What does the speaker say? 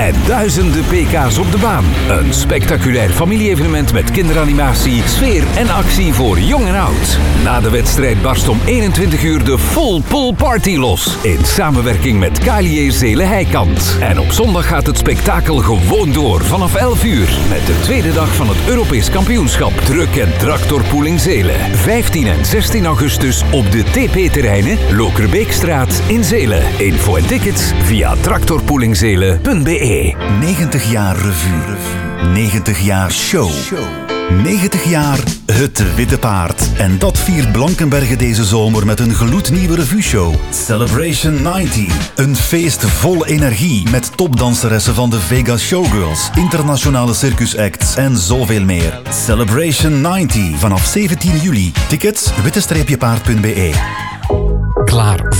en duizenden pk's op de baan. Een spectaculair familie-evenement met kinderanimatie, sfeer en actie voor jong en oud. Na de wedstrijd barst om 21 uur de Full Pool Party los. In samenwerking met KLJ Zelen Heikant. En op zondag gaat het spektakel gewoon door vanaf 11 uur. Met de tweede dag van het Europees kampioenschap Truck en Tractorpooling Zelen. 15 en 16 augustus op de TP-terreinen Lokerbeekstraat in Zelen. Info en tickets via tractorpoolingzelen.be. 90 jaar revue. 90 jaar show. 90 jaar Het Witte Paard. En dat viert Blankenberge deze zomer met een gloednieuwe revueshow. Celebration 90. Een feest vol energie met topdanseressen van de Vegas Showgirls, internationale circusacts en zoveel meer. Celebration 90 vanaf 17 juli. Tickets witte-paard.be. Klaar